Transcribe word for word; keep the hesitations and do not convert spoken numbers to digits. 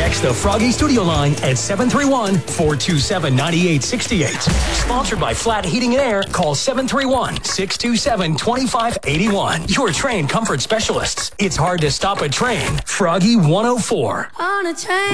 Text the Froggy Studio line at seven three one, four two seven, nine eight six eight. Sponsored by Flat Heating and Air. Call seven three one, six two seven, two five eight one. Your train comfort specialists. It's hard to stop a train. Froggy one oh four. On a train.